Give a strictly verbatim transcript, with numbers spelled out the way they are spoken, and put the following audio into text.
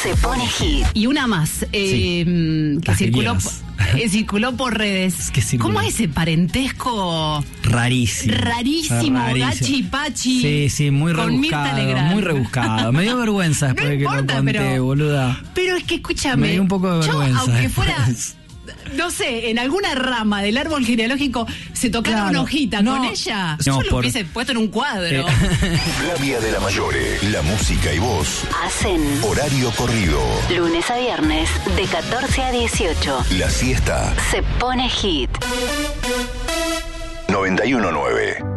se pone hit. Y una más, eh, Sí. que Las circuló, querías. eh, circuló por redes. que circuló. ¿Cómo es ese parentesco Rarísimo. rarísimo, Rarísimo. Gachi y Pachi? Sí, sí, muy con Mirta rebuscado. Legrand? Muy rebuscado. Me dio vergüenza después No de que importa, lo conté, pero- boluda. Pero es que escúchame. Me dio un poco de yo, vergüenza aunque fuera, después. no sé, en alguna rama del árbol genealógico se tocara Claro, una hojita no. con ella, No, yo lo por- hubiese puesto en un cuadro. Eh, Flavia de la Mayore, la música y voz. Hacen Horario corrido. lunes a viernes de catorce a dieciocho. La siesta. Se pone hit. noventa y uno nueve.